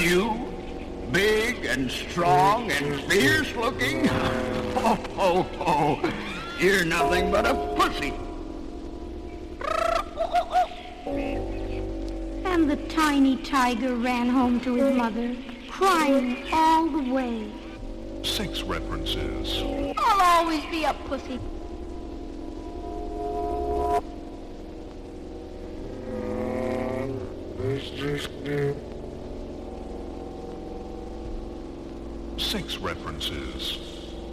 you, big and strong and fierce looking? Oh, you're nothing but a pussy. And the tiny tiger ran home to his mother, crying all the way. 6 references. I'll always be a pussy. Six references.